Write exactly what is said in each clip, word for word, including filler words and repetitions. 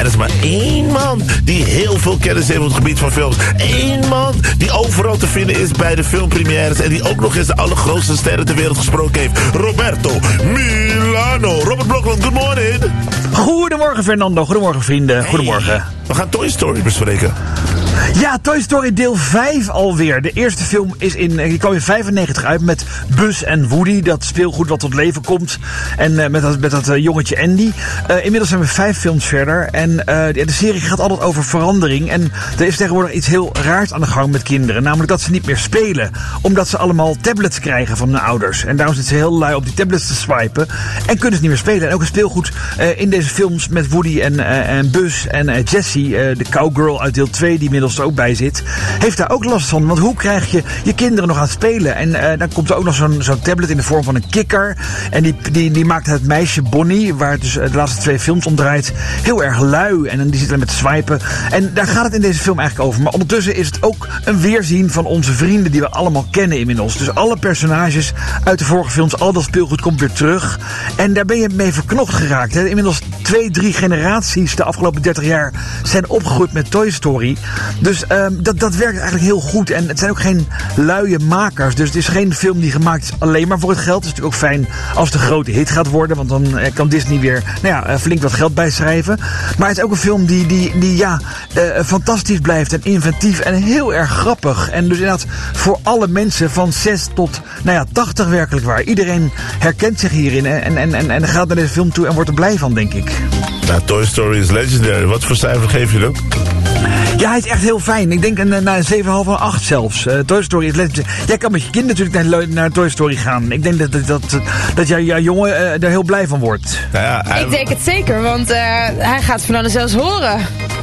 er is maar één man die heel veel kennis heeft op het gebied van films. Eén man die overal te vinden is bij de filmpremières en die ook nog eens de allergrootste sterren ter wereld gesproken heeft. Roberto Milano. Robert Blokland, good morning. Goedemorgen Fernando, goedemorgen vrienden, hey. Goedemorgen. We gaan Toy Story bespreken. Ja, Toy Story deel vijf alweer. De eerste film is in, die kwam in vijfennegentig uit met Buzz en Woody. Dat speelgoed wat tot leven komt. En uh, met dat, met dat uh, jongetje Andy. Uh, inmiddels zijn we vijf films verder. En uh, de, de serie gaat altijd over verandering. En er is tegenwoordig iets heel raars aan de gang met kinderen. Namelijk dat ze niet meer spelen. Omdat ze allemaal tablets krijgen van hun ouders. En daarom zitten ze heel lui op die tablets te swipen. En kunnen ze niet meer spelen. En ook een speelgoed uh, in deze films met Woody en, uh, en Buzz en uh, Jessie. Uh, de cowgirl uit deel twee die inmiddels er ook bij zit, heeft daar ook last van. Want hoe krijg je je kinderen nog aan het spelen? En uh, dan komt er ook nog zo'n zo'n tablet in de vorm van een kikker. En die, die, die maakt het meisje Bonnie, waar het dus uh, de laatste twee films om draait, heel erg lui. En die zit er met te swipen. En daar gaat het in deze film eigenlijk over. Maar ondertussen is het ook een weerzien van onze vrienden die we allemaal kennen inmiddels. Dus alle personages uit de vorige films, al dat speelgoed komt weer terug. En daar ben je mee verknocht geraakt. Hè? Inmiddels twee, drie generaties de afgelopen dertig jaar zijn opgegroeid met Toy Story. Dus um, dat, dat werkt eigenlijk heel goed. En het zijn ook geen luie makers. Dus het is geen film die gemaakt is alleen maar voor het geld. Het is natuurlijk ook fijn als het een grote hit gaat worden. Want dan uh, kan Disney weer nou ja, uh, flink wat geld bijschrijven. Maar het is ook een film die, die, die ja, uh, fantastisch blijft. En inventief en heel erg grappig. En dus inderdaad voor alle mensen van zes tot nou ja, tachtig werkelijk waar. Iedereen herkent zich hierin. En, en, en, en gaat naar deze film toe en wordt er blij van, denk ik. Nou, Toy Story is legendary. Wat voor cijfer geef je dan? Ja, hij is echt heel fijn. Ik denk naar een zeven komma vijf, een acht zelfs. Uh, Toy Story is legendary. Jij kan met je kind natuurlijk naar, naar Toy Story gaan. Ik denk dat, dat, dat, dat jouw jou jongen uh, daar heel blij van wordt. Nou ja, hij... Ik denk het zeker, want uh, hij gaat Fernando zelfs horen.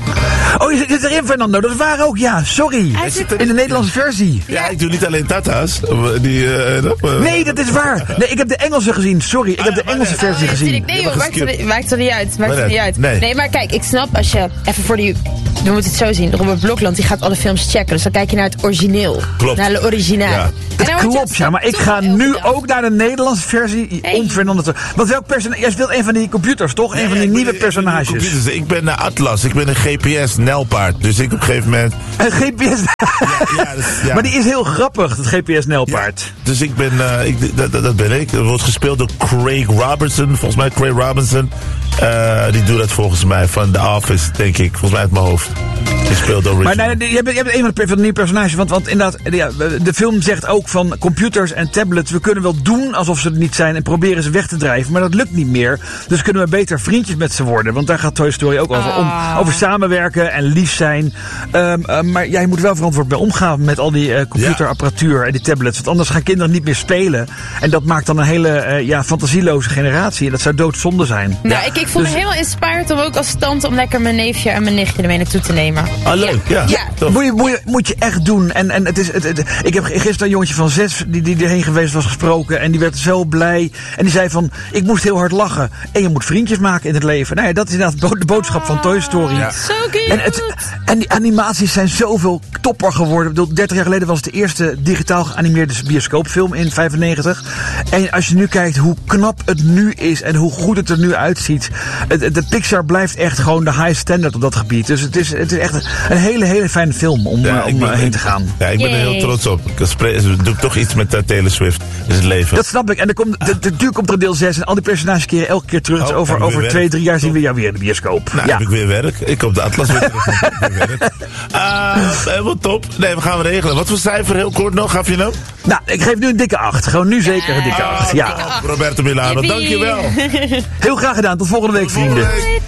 Oh, je zit erin, Fernando. Dat is waar ook, ja. Sorry. Hij zit in de Nederlandse versie. Ja, ik doe niet alleen Tata's. Die, uh, uh, nee, dat is waar. Nee, ik heb de Engelse gezien. Sorry, ik ah, heb de Engelse oh, versie ja, gezien. Ik, nee joh, maakt er, maakt er niet uit. Maakt er niet uit. Nee. nee, maar kijk, ik snap als je even voor die... We moeten het zo zien. Robert Blokland die gaat alle films checken. Dus dan kijk je naar het origineel. Klopt. Naar de originaal. Ja. Dat klopt, ja. Maar ik ga nu ook naar de Nederlandse versie hey. om Fernando te... Want welk personage... Jij speelt een van die computers, toch? Nee, een van die nieuwe ben, personages. Computers. Ik ben een Atlas. Ik ben een G P S-nelpaard. Dus ik op een gegeven moment... Een G P S... Ja, ja, dus, ja. Maar die is heel grappig, dat G P S-nelpaard. Ja, dus ik ben... Uh, ik, dat, dat ben ik. Dat wordt gespeeld door Craig Robinson. Volgens mij Craig Robinson. Uh, die doet dat volgens mij van The Office, denk ik. Volgens mij uit mijn hoofd. Die speelt door Maar nee, je bent, je bent een van de, van de nieuwe personages. Want, want inderdaad, ja, de film zegt ook van computers en tablets. We kunnen wel doen alsof ze het niet zijn en proberen ze weg te drijven. Maar dat lukt niet meer. Dus kunnen we beter vriendjes met ze worden. Want daar gaat Toy Story ook over. Om, over samenwerken en lief zijn. Um, uh, maar jij moet wel verantwoord bij omgaan met al die uh, computerapparatuur en die tablets. Want anders gaan kinderen niet meer spelen. En dat maakt dan een hele uh, ja, fantasieloze generatie. En dat zou doodzonde zijn. Nou, ik, ik voel dus... me helemaal inspired om ook als tante om lekker mijn neefje en mijn nichtje ermee naartoe te nemen. Ah, leuk. Ja. ja. ja. Moet, je, moet, je, moet je echt doen. En, en het is, het, het, ik heb gisteren een jongetje van zes die, die erheen geweest was gesproken. En die werd zo blij. En die zei van, ik moest heel hard lachen. En je moet vriendjes maken in het leven. Nou ja, dat is inderdaad de boodschap van Toy Story. Ja. Zo cute. En, het, en die animaties zijn zoveel topper geworden. Ik bedoel, dertig jaar geleden was het de eerste digitaal geanimeerde bioscoopfilm in vijfennegentig. En als je nu kijkt hoe knap het nu is en hoe goed het er nu uitziet. Het, de Pixar blijft echt gewoon de high standard op dat gebied. Dus het is, het is echt een hele, hele fijne film om, ja, om ben, heen te gaan. Ja, ik ben Yay. er heel trots op. Ik doe toch iets met uh, Taylor Swift in het leven. Dat snap ik. En er komt, de, de, natuurlijk komt er deel zes en al die personages keren elke keer terug. Oh, dus over over twee, drie jaar zien we jou weer in de bioscoop. Nou, ja. heb ik weer werk. Ik kom de Atlas weer terug. werk. Uh, helemaal top. Nee, we gaan we regelen. Wat voor cijfer heel kort nog gaf je nou? Nou, ik geef nu een dikke acht. Gewoon nu zeker een dikke acht. Ja. Roberto Milano, dankjewel. Heel graag gedaan. Tot volgende week, vrienden.